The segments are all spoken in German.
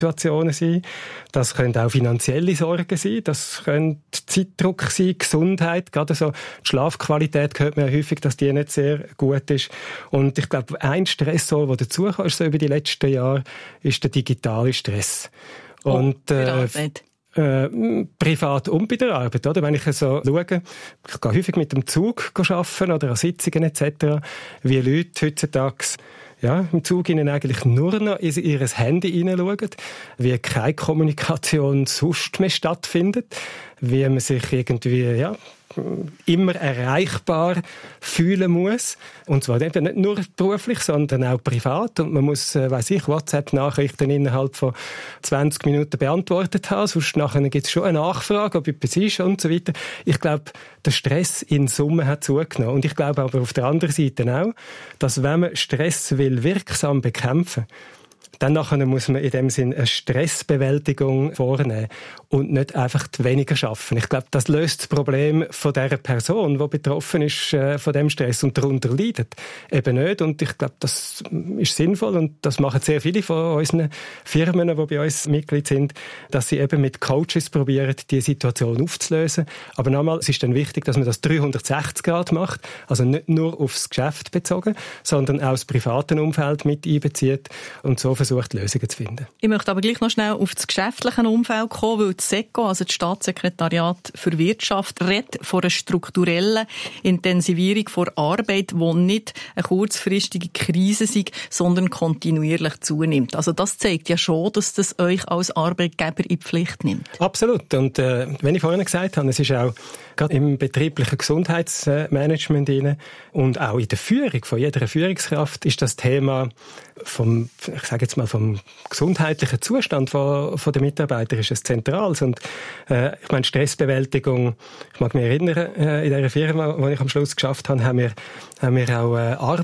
Situationen sein. Das können auch finanzielle Sorgen sein. Das können Zeitdruck sein, Gesundheit. Gerade so die Schlafqualität hört man ja häufig, dass die nicht sehr gut ist. Und ich glaube, ein Stressor, der dazukommt so über die letzten Jahre, ist der digitale Stress. Und privat und bei der Arbeit, oder? Wenn ich so schaue, ich gehe häufig mit dem Zug arbeiten oder an Sitzungen etc., wie Leute heutzutage im Zug ihnen eigentlich nur noch in ihr Handy hineinschauen, wie keine Kommunikation sonst mehr stattfindet, wie man sich irgendwie, immer erreichbar fühlen muss. Und zwar eben nicht nur beruflich, sondern auch privat. Und man muss, WhatsApp-Nachrichten innerhalb von 20 Minuten beantwortet haben. Sonst nachher gibt es schon eine Nachfrage, ob etwas ist und so weiter. Ich glaube, der Stress in Summe hat zugenommen. Und ich glaube aber auf der anderen Seite auch, dass wenn man Stress will wirksam bekämpfen, dann nachher muss man in dem Sinn eine Stressbewältigung vornehmen und nicht einfach weniger schaffen. Ich glaube, das löst das Problem von der Person, die betroffen ist von dem Stress und darunter leidet, eben nicht. Und ich glaube, das ist sinnvoll und das machen sehr viele von unseren Firmen, die bei uns Mitglied sind, dass sie eben mit Coaches probieren, die Situation aufzulösen. Aber nochmal, es ist dann wichtig, dass man das 360 Grad macht, also nicht nur aufs Geschäft bezogen, sondern auch das private Umfeld mit einbezieht und so versucht, Lösungen zu finden. Ich möchte aber gleich noch schnell auf das geschäftliche Umfeld kommen, weil das SECO, also das Staatssekretariat für Wirtschaft, redet von einer strukturellen Intensivierung der Arbeit, die nicht eine kurzfristige Krise sei, sondern kontinuierlich zunimmt. Also das zeigt ja schon, dass das euch als Arbeitgeber in die Pflicht nimmt. Absolut. Und wenn ich vorhin gesagt habe, es ist auch gerade im betrieblichen Gesundheitsmanagement rein und auch in der Führung von jeder Führungskraft ist das Thema vom gesundheitlichen Zustand von der Mitarbeiter ist es zentral. Und ich meine, Stressbewältigung, ich mag mich erinnern, in der Firma, wo ich am Schluss geschafft habe, haben wir auch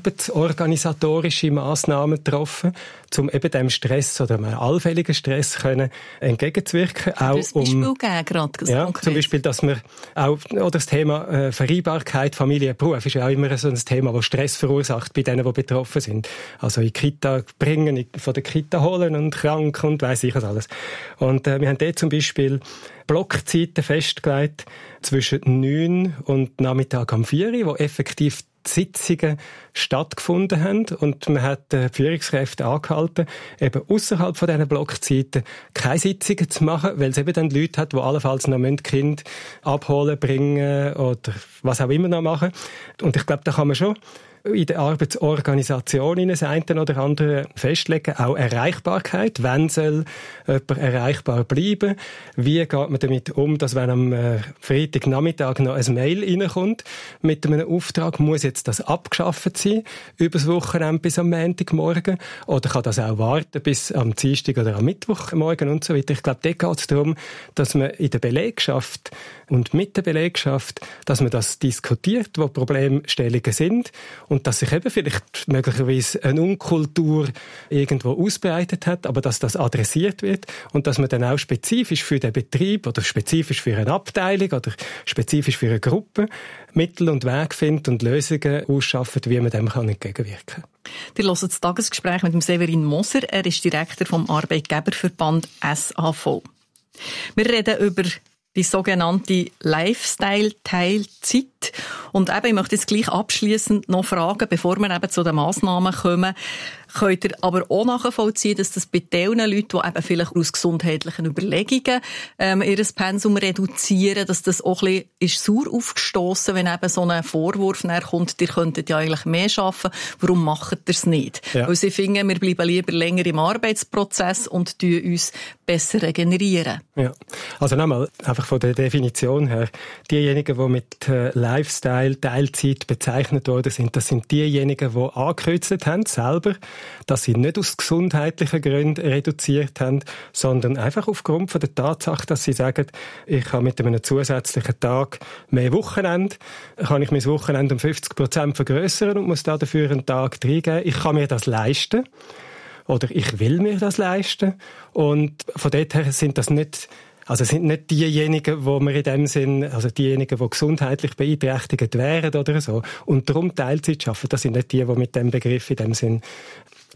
arbeitsorganisatorische Massnahmen getroffen, um eben dem Stress oder einem allfälligen Stress können entgegenzuwirken. Auch das Beispiel geben, gerade zum Beispiel, dass wir auch oder das Thema Vereinbarkeit, Familie, Beruf ist ja auch immer so ein Thema, das Stress verursacht bei denen, die betroffen sind. Also in die Kita bringen, von der Kita holen und krank und weiss ich was alles. Und wir haben dort zum Beispiel Blockzeiten festgelegt zwischen 9 und Nachmittag um 4, wo effektiv die Sitzungen stattgefunden haben und man hat die Führungskräfte angehalten, eben ausserhalb von diesen Blockzeiten keine Sitzungen zu machen, weil es eben dann Leute hat, die allenfalls noch Kind abholen, bringen oder was auch immer noch machen. Und ich glaube, da kann man schon in der Arbeitsorganisation in das eine oder andere festlegen, auch Erreichbarkeit. Wann soll jemand erreichbar bleiben? Wie geht man damit um, dass wenn am Freitagnachmittag noch ein Mail reinkommt mit einem Auftrag, muss jetzt das abgeschafft sein, übers Wochenende bis am Montagmorgen? Oder kann das auch warten bis am Dienstag oder am Mittwochmorgen und so weiter? Ich glaube, dort geht es darum, dass man in der Belegschaft und mit der Belegschaft, dass man das diskutiert, wo Problemstellungen sind und dass sich eben vielleicht möglicherweise eine Unkultur irgendwo ausbreitet hat, aber dass das adressiert wird und dass man dann auch spezifisch für den Betrieb oder spezifisch für eine Abteilung oder spezifisch für eine Gruppe Mittel und Wege findet und Lösungen ausschafft, wie man dem entgegenwirken kann. Ihr hört das Tagesgespräch mit dem Severin Moser. Er ist Direktor vom Arbeitgeberverband SAV. Wir reden über die sogenannte Lifestyle-Teilzeit. Und eben, ich möchte jetzt gleich abschliessend noch fragen, bevor wir eben zu den Massnahmen kommen, könnt ihr aber auch nachvollziehen, dass das bei den Leuten, die eben vielleicht aus gesundheitlichen Überlegungen ihr Pensum reduzieren, dass das auch ein bisschen ist sauer aufgestossen, wenn eben so ein Vorwurf kommt, ihr könntet ja eigentlich mehr arbeiten, warum macht ihr es nicht? Ja. Weil sie finden, wir bleiben lieber länger im Arbeitsprozess und uns besser regenerieren. Ja, also nochmal, einfach von der Definition her, diejenigen, die mit Lifestyle, Teilzeit bezeichnet worden sind, das sind diejenigen, die angekürzt haben, selber, dass sie nicht aus gesundheitlichen Gründen reduziert haben, sondern einfach aufgrund von der Tatsache, dass sie sagen, ich habe mit einem zusätzlichen Tag mehr Wochenende, kann ich mein Wochenende um 50% vergrössern und muss dafür einen Tag reingeben. Ich kann mir das leisten. Oder ich will mir das leisten. Und von dort her sind das nicht, also sind nicht diejenigen, wo wir in dem Sinn, also diejenigen, die gesundheitlich beeinträchtigt wären oder so. Und darum Teilzeit schaffen, das sind nicht die mit dem Begriff in dem Sinn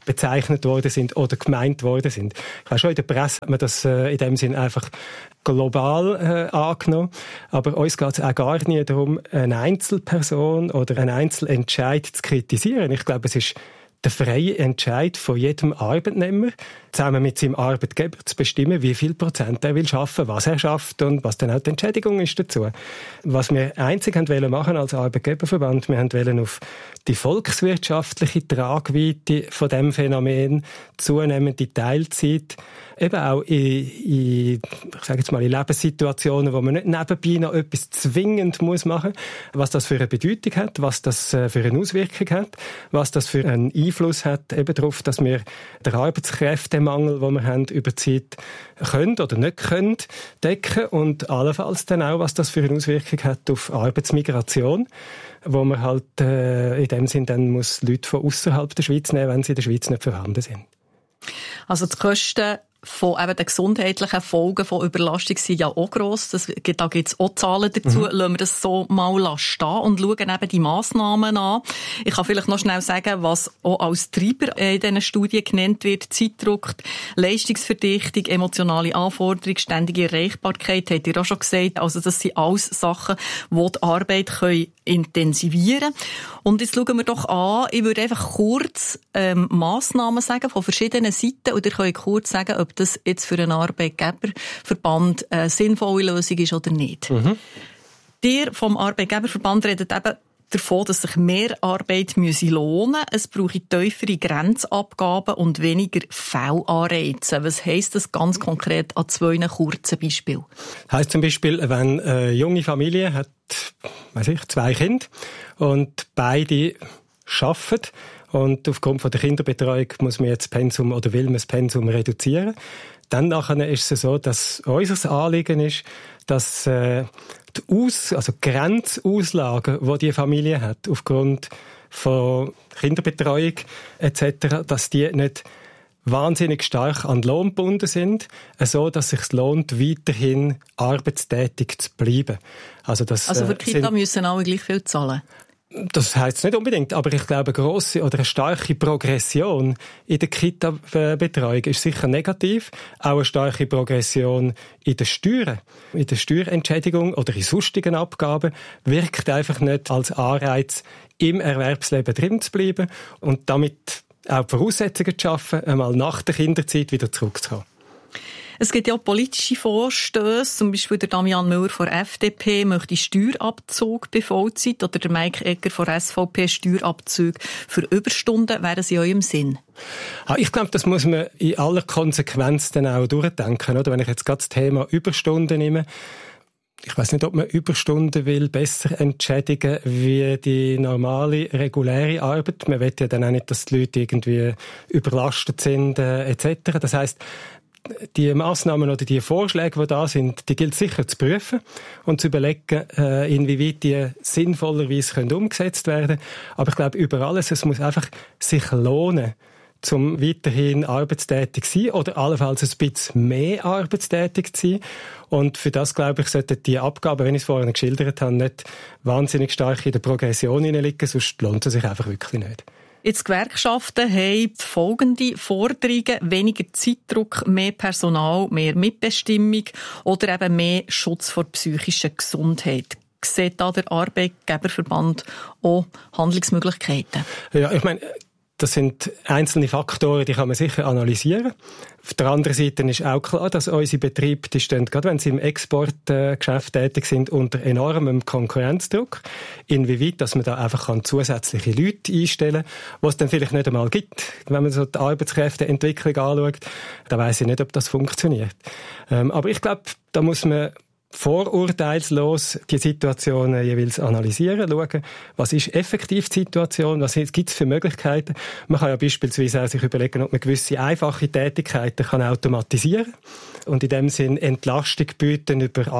bezeichnet worden sind oder gemeint worden sind. Ich weiß schon, in der Presse hat man das in dem Sinn einfach global angenommen, aber uns geht es auch gar nie darum, eine Einzelperson oder einen Einzelentscheid zu kritisieren. Ich glaube, es ist der freie Entscheid von jedem Arbeitnehmer, zusammen mit seinem Arbeitgeber zu bestimmen, wie viel Prozent er will schaffen, was er schafft und was dann auch die Entschädigung ist dazu. Was wir einzig wollten machen als Arbeitgeberverband, wir wollten auf die volkswirtschaftliche Tragweite von dem Phänomen, zunehmende Teilzeit, eben auch ich sage jetzt mal, in Lebenssituationen, wo man nicht nebenbei noch etwas zwingend machen muss, was das für eine Bedeutung hat, was das für eine Auswirkung hat, was das für einen Einfluss hat eben darauf, dass wir den Arbeitskräftemangel, den wir haben, über die Zeit können oder nicht können decken und allenfalls dann auch, was das für eine Auswirkung hat auf Arbeitsmigration, wo man halt in dem Sinn dann muss Leute von außerhalb der Schweiz nehmen, wenn sie in der Schweiz nicht vorhanden sind. Also die Kosten von eben den gesundheitlichen Folgen von Überlastung sind ja auch gross. Da gibt es auch Zahlen dazu. Lassen wir das so mal stehen und schauen eben die Massnahmen an. Ich kann vielleicht noch schnell sagen, was auch als Treiber in diesen Studien genannt wird. Zeitdruck, Leistungsverdichtung, emotionale Anforderung, ständige Erreichbarkeit, habt ihr auch schon gesagt. Also das sind alles Sachen, die die Arbeit intensivieren können. Und jetzt schauen wir doch an, ich würde einfach kurz Massnahmen sagen von verschiedenen Seiten und ihr könnt kurz sagen, ob das jetzt für einen Arbeitgeberverband eine sinnvolle Lösung ist oder nicht. Ihr vom Arbeitgeberverband redet eben davon, dass sich mehr Arbeit lohnen müsse. Es brauche tiefere Grenzabgaben und weniger Fehlanreize. Was heisst das ganz konkret an 2 kurzen Beispielen? Heisst zum Beispiel, wenn eine junge Familie hat, 2 Kinder und beide arbeiten, und aufgrund von der Kinderbetreuung muss man jetzt Pensum oder will man das Pensum reduzieren. Dann nachher ist es so, dass unser Anliegen ist, dass die Grenzauslagen, die die Familie hat, aufgrund von Kinderbetreuung etc., dass die nicht wahnsinnig stark an Lohn gebunden sind, so dass es sich lohnt, weiterhin arbeitstätig zu bleiben. Also für Kinder müssen alle gleich viel zahlen? Das heisst nicht unbedingt, aber ich glaube, eine grosse oder eine starke Progression in der Kita-Betreuung ist sicher negativ. Auch eine starke Progression in den Steuern, in der Steuerentschädigung oder in sonstigen Abgaben wirkt einfach nicht als Anreiz, im Erwerbsleben drin zu bleiben und damit auch die Voraussetzungen zu schaffen, einmal nach der Kinderzeit wieder zurückzukommen. Es gibt ja auch politische Vorstösse, zum Beispiel der Damian Müller von der FDP möchte Steuerabzug bei Vollzeit oder der Mike Egger von der SVP Steuerabzug für Überstunden. Wären sie in eurem Sinn? Ich glaube, das muss man in aller Konsequenz dann auch durchdenken. Oder? Wenn ich jetzt gerade das Thema Überstunden nehme, ich weiss nicht, ob man Überstunden will besser entschädigen wie die normale, reguläre Arbeit. Man will ja dann auch nicht, dass die Leute irgendwie überlastet sind etc. Das heisst, die Massnahmen oder die Vorschläge, die da sind, die gilt sicher zu prüfen und zu überlegen, inwieweit die sinnvollerweise umgesetzt werden können. Aber ich glaube, über alles, es muss einfach sich lohnen, zum weiterhin arbeitstätig zu sein oder allenfalls ein bisschen mehr arbeitstätig zu sein. Und für das, glaube ich, sollten die Abgaben, wenn ich es vorhin geschildert habe, nicht wahnsinnig stark in der Progression liegen, sonst lohnt es sich einfach wirklich nicht. Jetzt Gewerkschaften haben folgende Forderungen: weniger Zeitdruck, mehr Personal, mehr Mitbestimmung oder eben mehr Schutz vor psychischer Gesundheit. Sieht da der Arbeitgeberverband auch Handlungsmöglichkeiten? Ja, ich meine, das sind einzelne Faktoren, die kann man sicher analysieren. Auf der anderen Seite ist auch klar, dass unsere Betriebe, die stehen, gerade wenn sie im Exportgeschäft tätig sind, unter enormem Konkurrenzdruck. Inwieweit, dass man da einfach zusätzliche Leute einstellen kann, was es dann vielleicht nicht einmal gibt. Wenn man so die Arbeitskräfteentwicklung anschaut, da weiss ich nicht, ob das funktioniert. Aber ich glaube, da muss man vorurteilslos die Situationen jeweils analysieren, schauen, was ist effektiv die Situation, was gibt es für Möglichkeiten. Man kann ja beispielsweise auch sich überlegen, ob man gewisse einfache Tätigkeiten kann automatisieren und in dem Sinn Entlastung bieten über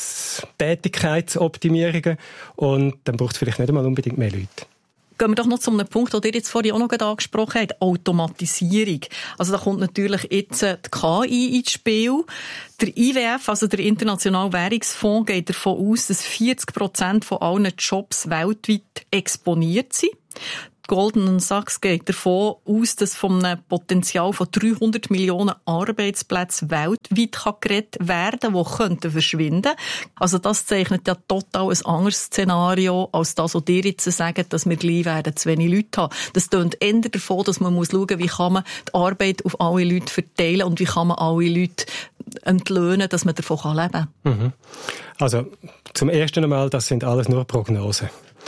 Arbeitstätigkeitsoptimierungen und dann braucht es vielleicht nicht einmal unbedingt mehr Leute. Gehen wir doch noch zu einem Punkt, den ihr jetzt vorhin auch noch angesprochen habt, Automatisierung. Also da kommt natürlich jetzt die KI ins Spiel. Der IWF, also der Internationale Währungsfonds, geht davon aus, dass 40% von allen Jobs weltweit exponiert sind. Die Goldman Sachs geht davon aus, dass von einem Potenzial von 300 Millionen Arbeitsplätzen weltweit geredet werden, die könnten verschwinden. Also das zeichnet ja total ein anderes Szenario als das, was ihr jetzt sagt, dass wir gleich werden zu wenig Leute haben. Das tönt eher davon, dass man schauen muss, wie kann man die Arbeit auf alle Leute verteilen und wie kann man alle Leute entlöhnen, dass man davon leben kann. Also zum ersten Mal, das sind alles nur Prognosen.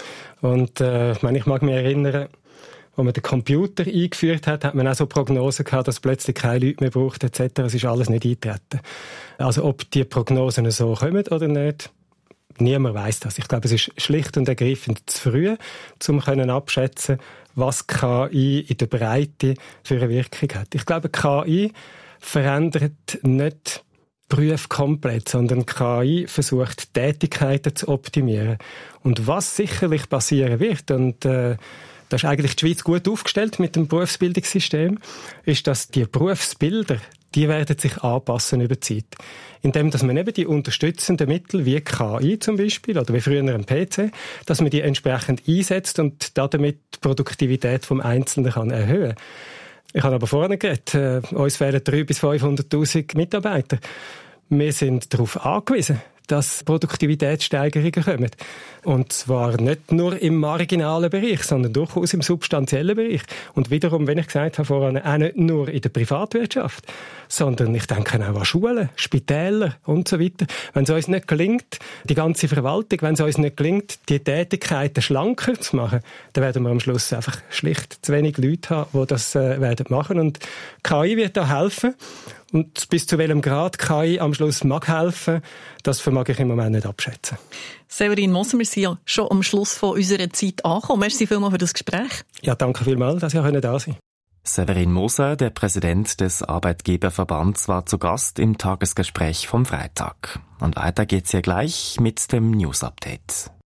Und ich mag mich erinnern, als man den Computer eingeführt hat, hat man auch so Prognosen gehabt, dass plötzlich keine Leute mehr braucht etc. Es ist alles nicht eingetreten. Also ob die Prognosen so kommen oder nicht, niemand weiss das. Ich glaube, es ist schlicht und ergreifend zu früh, um abschätzen, was KI in der Breite für eine Wirkung hat. Ich glaube, KI verändert nicht Berufe komplett, sondern KI versucht, Tätigkeiten zu optimieren. Und was sicherlich passieren wird, und da ist eigentlich die Schweiz gut aufgestellt mit dem Berufsbildungssystem, ist, dass die Berufsbilder, die werden sich anpassen über die Zeit. Indem, dass man eben die unterstützenden Mittel, wie KI zum Beispiel, oder wie früher ein PC, dass man die entsprechend einsetzt und damit die Produktivität vom Einzelnen kann erhöhen. Ich habe aber vorhin geredet, uns fehlen 300.000 bis 500.000 Mitarbeiter. Wir sind darauf angewiesen, dass Produktivitätssteigerungen kommen. Und zwar nicht nur im marginalen Bereich, sondern durchaus im substanziellen Bereich. Und wiederum, wenn ich gesagt habe vorhin, auch nicht nur in der Privatwirtschaft, sondern ich denke auch an Schulen, Spitäler und so weiter. Wenn es uns nicht gelingt, die ganze Verwaltung, wenn es uns nicht gelingt, die Tätigkeiten schlanker zu machen, dann werden wir am Schluss einfach schlicht zu wenig Leute haben, die das werden machen. Und KI wird da helfen. Und bis zu welchem Grad KI am Schluss mag helfen, das vermag ich im Moment nicht abschätzen. Severin Moser, wir sind ja schon am Schluss von unserer Zeit angekommen. Merci vielmals für das Gespräch. Ja, danke vielmals, dass ihr da sein. Severin Moser, der Präsident des Arbeitgeberverbands, war zu Gast im Tagesgespräch vom Freitag. Und weiter geht's hier gleich mit dem News Update.